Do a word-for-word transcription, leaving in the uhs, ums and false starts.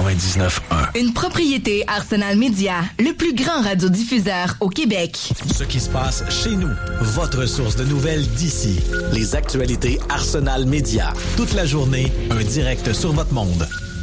quatre-vingt-dix-neuf un. Une propriété Arsenal Média, le plus grand radiodiffuseur au Québec. Ce qui se passe chez nous, votre source de nouvelles d'ici. Les actualités Arsenal Média. Toute la journée, un direct sur votre monde.